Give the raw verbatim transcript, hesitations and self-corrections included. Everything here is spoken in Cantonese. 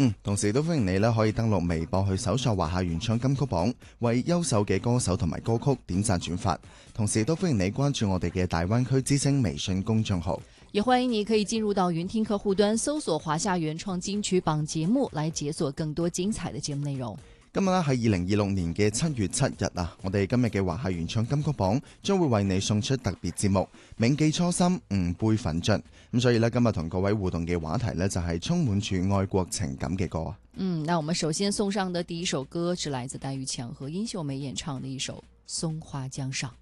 嗯，同時都歡迎你咧可以登錄微博去搜索華夏原創金曲榜，為優秀嘅歌手同埋歌曲點讚轉發。同時都歡迎你關注我哋嘅大灣區之聲微信公眾號。 也歡迎你可以進入到雲聽客戶端搜索華夏原創金曲榜節目，來解鎖更多精彩的節目內容。 今日咧係二零二六年嘅七月七日啊，我哋今日嘅華夏原創金曲榜將會為你送出特別節目《銘記初心，吾輩奮進》。咁所以呢，今日同各位互動嘅話題呢，就係充滿住愛國情感嘅歌。 嗯，那我們首先送上的第一首歌是來自戴玉強和殷秀梅演唱的一首《松花江上》。